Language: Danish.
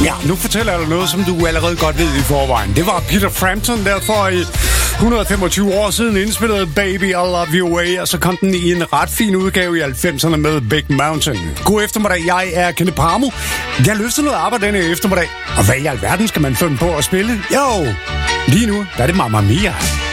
Ja, nu fortæller jeg dig noget, som du allerede godt ved i forvejen. Det var Peter Frampton, der for 125 år siden indspillede Baby, I Love You Away, og så kom den i en ret fin udgave i 90'erne med Big Mountain. God eftermiddag, jeg er Kenneth Parmo. Jeg løfter noget arbejde denne eftermiddag. Og hvad i alverden skal man finde på at spille? Jo, lige nu der er det Mamma Mia.